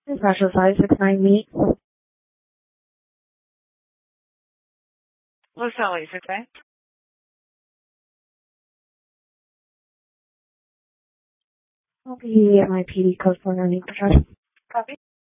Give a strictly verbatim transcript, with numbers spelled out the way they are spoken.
Special five six nine meet. LaSalle eight six eight. I'll be at my P D code four nine eight. Copy.